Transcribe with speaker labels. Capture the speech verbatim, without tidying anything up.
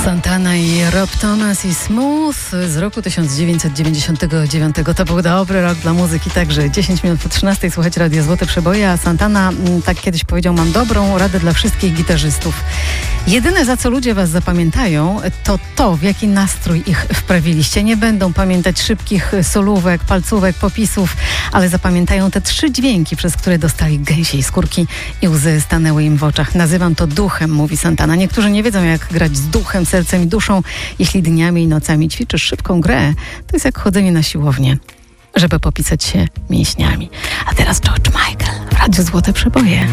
Speaker 1: Santana i Rob Thomas i Smooth z roku tysiąc dziewięćset dziewięćdziesiątego dziewiątego. To był dobry rok dla muzyki, także dziesięć minut po trzynastej słuchajcie Radia Złote Przeboje, a Santana tak kiedyś powiedział: mam dobrą radę dla wszystkich gitarzystów. Jedyne, za co ludzie was zapamiętają, to to, w jaki nastrój ich wprawiliście. Nie będą pamiętać szybkich solówek, palcówek, popisów, ale zapamiętają te trzy dźwięki, przez które dostali gęsiej skórki i łzy stanęły im w oczach. Nazywam to duchem, mówi Santana. Niektórzy nie wiedzą, jak grać z duchem, sercem i duszą. Jeśli dniami i nocami ćwiczysz szybką grę, to jest jak chodzenie na siłownię, żeby popisać się mięśniami. A teraz George Michael w Radiu Złote Przeboje.